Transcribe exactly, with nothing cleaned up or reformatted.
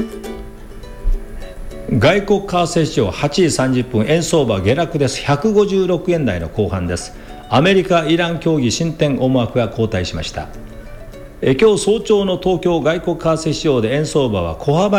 外国為替市場はちじさんじゅっぷん、円相場下落です。ひゃくごじゅうろくえん台の後半です。アメリカ・イラン協議進展思惑が後退しました。え今日早朝の東京外国為替市場で円相場は小幅